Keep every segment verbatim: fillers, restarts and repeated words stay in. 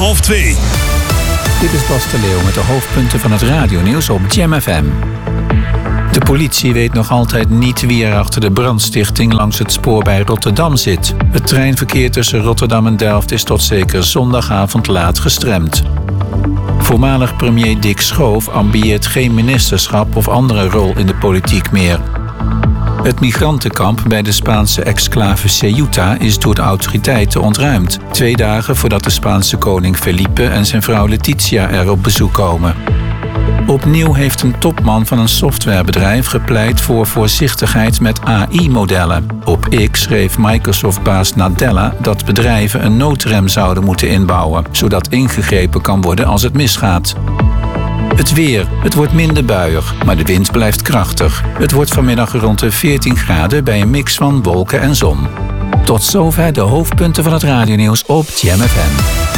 half twee. Dit is Bas de Leeuw met de hoofdpunten van het radionieuws op Jam F M. De politie weet nog altijd niet wie er achter de brandstichting langs het spoor bij Rotterdam zit. Het treinverkeer tussen Rotterdam en Delft is tot zeker zondagavond laat gestremd. Voormalig premier Dick Schoof ambieert geen ministerschap of andere rol in de politiek meer. Het migrantenkamp bij de Spaanse exclave Ceuta is door de autoriteiten ontruimd. Twee dagen voordat de Spaanse koning Felipe en zijn vrouw Letitia er op bezoek komen. Opnieuw heeft een topman van een softwarebedrijf gepleit voor voorzichtigheid met A I-modellen. Op X schreef Microsoft-baas Nadella dat bedrijven een noodrem zouden moeten inbouwen, zodat ingegrepen kan worden als het misgaat. Het weer. Het wordt minder buiig, maar de wind blijft krachtig. Het wordt vanmiddag rond de veertien graden bij een mix van wolken en zon. Tot zover de hoofdpunten van het radionieuws op Jam F M.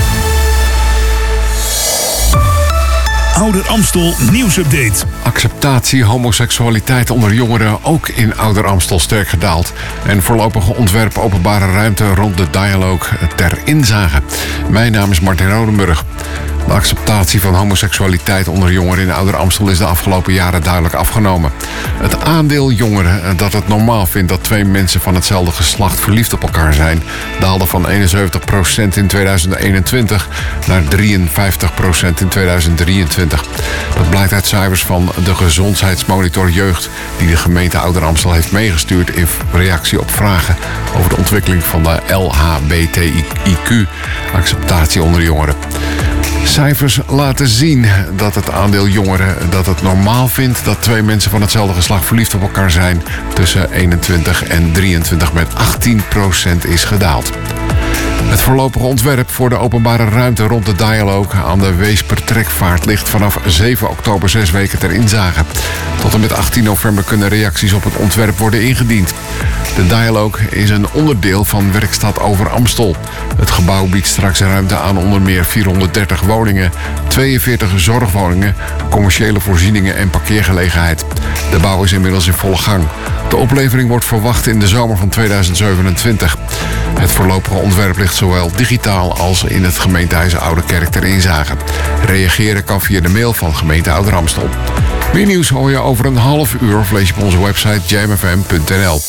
Ouder Amstel nieuwsupdate. Acceptatie homoseksualiteit onder jongeren ook in Ouder Amstel sterk gedaald. En voorlopige ontwerp openbare ruimte rond de dialoog ter inzage. Mijn naam is Martin Rodenburg. De acceptatie van homoseksualiteit onder jongeren in Ouder Amstel is de afgelopen jaren duidelijk afgenomen. Het aandeel jongeren dat het normaal vindt dat twee mensen van hetzelfde geslacht verliefd op elkaar zijn, daalde van eenenzeventig procent in tweeduizend eenentwintig naar drieënvijftig procent in tweeduizend drieëntwintig. Dat blijkt uit cijfers van de Gezondheidsmonitor Jeugd die de gemeente Ouder Amstel heeft meegestuurd in reactie op vragen over de ontwikkeling van de L H B T I Q-acceptatie onder jongeren. Cijfers laten zien dat het aandeel jongeren dat het normaal vindt dat twee mensen van hetzelfde geslacht verliefd op elkaar zijn tussen eenentwintig en drieëntwintig met achttien procent is gedaald. Het voorlopige ontwerp voor de openbare ruimte rond de dialoog aan de Weespertrekvaart ligt vanaf zeven oktober zes weken ter inzage. Tot en met achttien november kunnen reacties op het ontwerp worden ingediend. De dialoog is een onderdeel van Werkstad Over Amstel. Het gebouw biedt straks ruimte aan onder meer vierhonderddertig woningen, tweeënveertig zorgwoningen, commerciële voorzieningen en parkeergelegenheid. De bouw is inmiddels in volle gang. De oplevering wordt verwacht in de zomer van tweeduizend zevenentwintig. Het voorlopige ontwerp ligt zowel digitaal als in het gemeentehuis Oude Kerk ter inzage. Reageren kan via de mail van gemeente Ouder Amstel. Meer nieuws hoor je over een half uur of lees je op onze website jam f m punt n l.